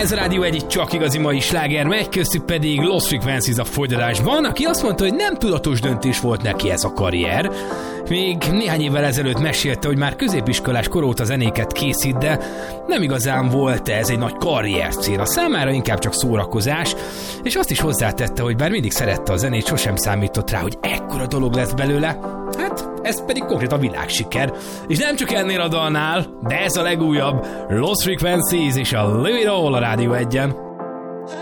Ez a Rádió egy csak igazi mai sláger megy, köztük pedig Lost Frequencies a folytatásban, aki azt mondta, hogy nem tudatos döntés volt neki ez a karrier. Még néhány évvel ezelőtt mesélte, hogy már középiskolás kor óta zenéket készít, de nem igazán volt ez egy nagy karriercél. A számára inkább csak szórakozás, és azt is hozzátette, hogy bár mindig szerette a zenét, sosem számított rá, hogy ekkora dolog lesz belőle. Hát, ez pedig konkrétan világsiker. És nem csak ennél a dalnál, de ez a legújabb, Lost Frequencies és a Live It All a Rádió 1-en.